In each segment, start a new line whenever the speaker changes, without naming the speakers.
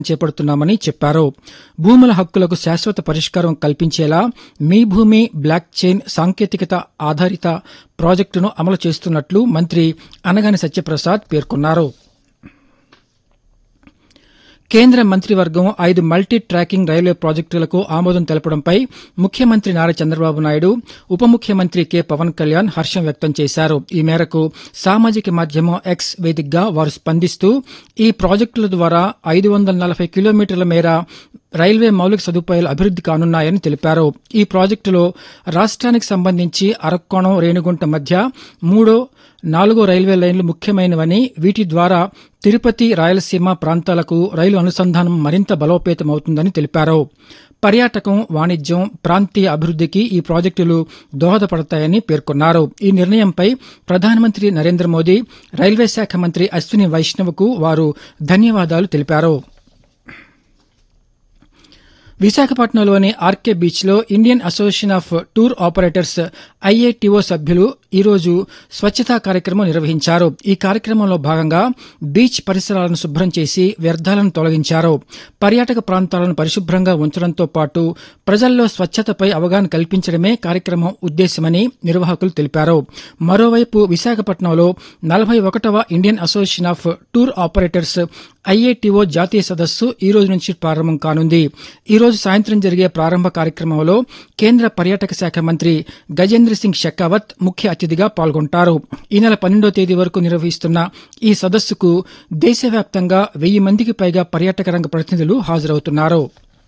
చేపడుతున్నామని చెప్పారు. భూముల హక్కులకు శాశ్వత పరిష్కారం కల్పించేలా మీ భూమి బ్లాక్ చైన్ సాంకేతికత ఆధారిత ప్రాజెక్టును అమలు చేస్తున్నట్లు మంత్రి అనగాని సత్యప్రసాద్ పేర్కొన్నారు. కేంద్ర మంత్రివర్గం 5 మల్టీ ట్రాకింగ్ రైల్వే ప్రాజెక్టులకు ఆమోదం తెలపడంపై ముఖ్యమంత్రి నారా చంద్రబాబు నాయుడు, ఉప ముఖ్యమంత్రి కె పవన్ కళ్యాణ్ హర్షం వ్యక్తం చేశారు. ఈ మేరకు సామాజిక మాధ్యమం ఎక్స్ వేదికగా వారు స్పందిస్తూ ఈ ప్రాజెక్టుల ద్వారా 540 కిలోమీటర్ల మేర రైల్వే మౌలిక సదుపాయాలు అభివృద్ది కానున్నాయని తెలిపారు. ఈ ప్రాజెక్టులో రాష్ట్రానికి సంబంధించి అరక్కోణం, రేణిగుంట మధ్య 3, 4 రైల్వే లైన్లు ముఖ్యమైనవని, వీటి ద్వారా తిరుపతి, రాయలసీమ ప్రాంతాలకు రైలు అనుసంధానం మరింత బలోపేతమవుతుందని తెలిపారు. పర్యాటకం, వాణిజ్యం, ప్రాంతీయ అభివృద్దికి ఈ ప్రాజెక్టులు దోహదపడతాయని పేర్కొన్నారు. ఈ నిర్ణయంపై ప్రధానమంత్రి నరేంద్ర మోదీ, రైల్వే శాఖ మంత్రి అశ్విని వైష్ణవ్కు వారు ధన్యవాదాలు తెలిపారు. విశాఖపట్నంలోని ఆర్కే బీచ్లో Indian association of tour operators IATO సభ్యులు ఈరోజు స్వచ్ఛతా కార్యక్రమం నిర్వహించారు. ఈ కార్యక్రమంలో భాగంగా బీచ్ పరిసరాలను శుభ్రం చేసి వ్యర్థాలను తొలగించారు. పర్యాటక ప్రాంతాలను పరిశుభ్రంగా ఉంచడంతో పాటు ప్రజల్లో స్వచ్ఛతపై అవగాహన కల్పించడమే కార్యక్రమం ఉద్దేశ్యమని నిర్వాహకులు తెలిపారు. మరోవైపు విశాఖపట్నంలో 41వ Indian association of tour operators IATO జాతీయ సదస్సు ఈ రోజు నుంచి ప్రారంభం కానుంది. ఈ రోజు సాయంత్రం జరిగే ప్రారంభ కార్యక్రమంలో కేంద్ర పర్యాటక శాఖ మంత్రి గజేంద్ర సింగ్ షెకావత్ ముఖ్య అతిథిగా పాల్గొంటారు. ఈ నెల 12వ తేదీ వరకు నిర్వహిస్తున్న ఈ సదస్సుకు దేశవ్యాప్తంగా 1000 మందికి పైగా పర్యాటక రంగ ప్రతినిధులు హాజరవుతున్నారు.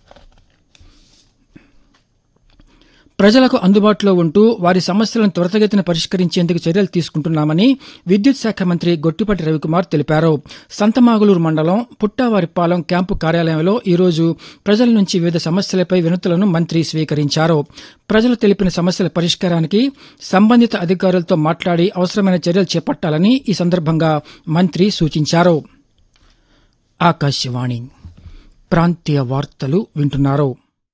ప్రజలకు అందుబాటులో ఉంటూ వారి సమస్యలను త్వరితగతిన పరిష్కరించేందుకు చర్యలు తీసుకుంటున్నామని విద్యుత్ శాఖ మంత్రి గొట్టిపాటి రవికుమార్ తెలిపారు. సంతమాగులూరు మండలం పుట్టావారిపాలెం క్యాంపు కార్యాలయంలో ఈరోజు ప్రజల నుంచి వివిధ సమస్యలపై వినతులను మంత్రి స్వీకరించారు. ప్రజలు తెలిపిన సమస్యల పరిష్కారానికి సంబంధిత అధికారులతో మాట్లాడి అవసరమైన చర్యలు చేపట్టాలని ఈ సందర్భంగా మంత్రి సూచించారు. ఆకాశవాణి ప్రాంతీయ వార్తలు వింటున్నారు.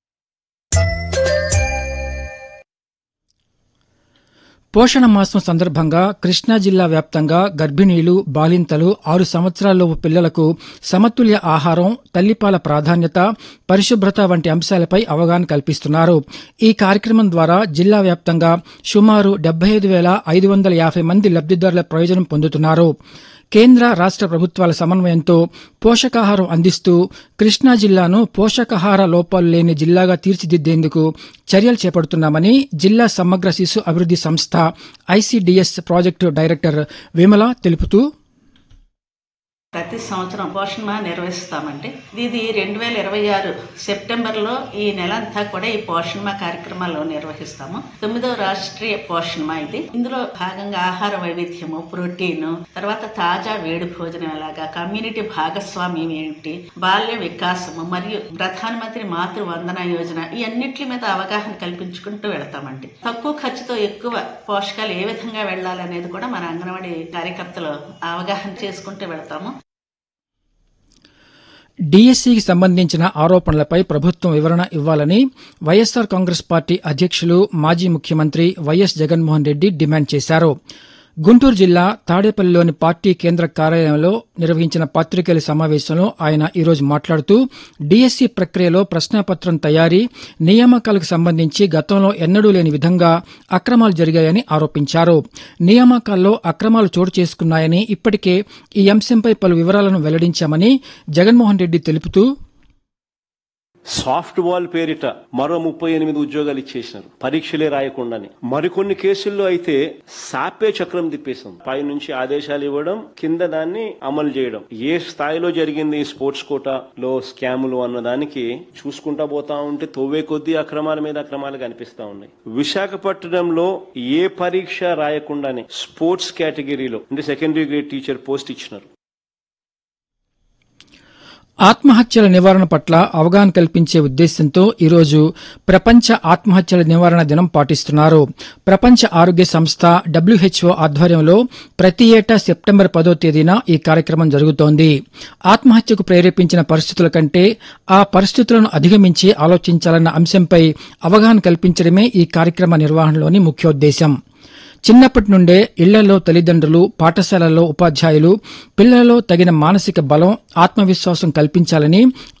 పోషణ మాసం సందర్భంగా కృష్ణా జిల్లా వ్యాప్తంగా గర్భిణీలు, బాలింతలు, 6 సంవత్సరాల్లోపు పిల్లలకు సమతుల్య ఆహారం, తల్లిపాల ప్రాధాన్యత, పరిశుభ్రత వంటి అంశాలపై అవగాహన కల్పిస్తున్నారు. ఈ కార్యక్రమం ద్వారా జిల్లా వ్యాప్తంగా సుమారు 75,550 మంది లబ్దిదారుల ప్రయోజనం పొందుతున్నారు. కేంద్ర, రాష్ట ప్రభుత్వాల సమన్వయంతో పోషకాహారం అందిస్తూ కృష్ణా జిల్లాను పోషకాహార లోపాలు లేని జిల్లాగా తీర్చిదిద్దేందుకు చర్యలు చేపడుతున్నామని జిల్లా సమగ్ర శిశు అభివృద్ది సంస్థ ఐసీడీఎస్ ప్రాజెక్టు డైరెక్టర్ విమల తెలుపుతూ,
ప్రతి సంవత్సరం పోషణ మాహ్ నిర్వహిస్తామండి. ఇది 2026 సెప్టెంబర్లో ఈ నెలంతా కూడా ఈ పోషణ మాహ్ కార్యక్రమాలు నిర్వహిస్తాము. 9వ రాష్ట్రీయ పోషణ మాహ్ ఇది. ఇందులో భాగంగా ఆహార వైవిధ్యము, ప్రోటీన్, తర్వాత తాజా వేడి భోజనం ఎలాగా, కమ్యూనిటీ భాగస్వామ్యం ఏంటి, బాల్య వికాసము మరియు ప్రధానమంత్రి మాతృ వందన యోజన, ఈ అన్నిటి మీద అవగాహన కల్పించుకుంటూ వెళ్తామండి. తక్కువ ఖర్చుతో ఎక్కువ పోషకాలు ఏ విధంగా వెళ్లాలనేది కూడా మన అంగన్వాడీ కార్యకర్తలు అవగాహన చేసుకుంటూ వెళ్తాము.
డీఎస్సీకి సంబంధించిన ఆరోపణలపై ప్రభుత్వం వివరణ ఇవ్వాలని వైఎస్సార్ కాంగ్రెస్ పార్టీ అధ్యక్షులు, మాజీ ముఖ్యమంత్రి వైఎస్ జగన్మోహన్ రెడ్డి డిమాండ్ చేశారు. గుంటూరు జిల్లా తాడేపల్లిలోని పార్టీ కేంద్ర కార్యాలయంలో నిర్వహించిన పాతికేయుల సమావేశంలో ఆయన ఈరోజు మాట్లాడుతూ డీఎస్సీ ప్రక్రియలో ప్రశ్నాపత్రం తయారీ, నియామకాలకు సంబంధించి గతంలో ఎన్నడూ లేని విధంగా అక్రమాలు జరిగాయని ఆరోపించారు. నియామకాల్లో అక్రమాలు చోటు చేసుకున్నాయని, ఇప్పటికే ఈ అంశంపై పలు వివరాలను వెల్లడించామని జగన్మోహన్ రెడ్డి తెలుపుతూ,
సాఫ్ట్ బాల్ పేరిట మరో 38 ఉద్యోగాలు ఇచ్చేసినారు, పరీక్షలే రాయకుండానే. మరికొన్ని కేసుల్లో అయితే సాపే చక్రం తిప్పేసింది. పై నుంచి ఆదేశాలు ఇవ్వడం, కింద దాన్ని అమలు చేయడం. ఏ స్థాయిలో జరిగింది స్పోర్ట్స్ కోటాలో స్కాములు అన్నదానికి చూసుకుంటా పోతా ఉంటే తోవే కొద్దీ అక్రమాల మీద అక్రమాలు కనిపిస్తా ఉన్నాయి. విశాఖపట్నంలో ఏ పరీక్ష రాయకుండానే స్పోర్ట్స్ కేటగిరీలో అంటే సెకండరీ గ్రేడ్ టీచర్ పోస్ట్ ఇచ్చినారు.
ఆత్మహత్యల నివారణ పట్ల అవగాహన కల్పించే ఉద్దేశంతో ఈరోజు ప్రపంచ ఆత్మహత్యల నివారణ దినం పాటిస్తున్నారు. ప్రపంచ ఆరోగ్య సంస్థ WHO ఆధ్వర్యంలో ప్రతి ఏటా సెప్టెంబర్ 10వ తేదీన ఈ కార్యక్రమం జరుగుతోంది. ఆత్మహత్యకు ప్రేరేపించిన పరిస్థితుల కంటే ఆ పరిస్థితులను అధిగమించి ఆలోచించాలన్న అంశంపై అవగాహన కల్పించడమే ఈ కార్యక్రమ నిర్వహణలోని ముఖ్యోద్దేశం. చిన్నప్పటి నుండే ఇళ్లలో తల్లిదండ్రులు, పాఠశాలల్లో ఉపాధ్యాయులు పిల్లలలో తగిన మానసిక బలం, ఆత్మవిశ్వాసం కల్పించాలని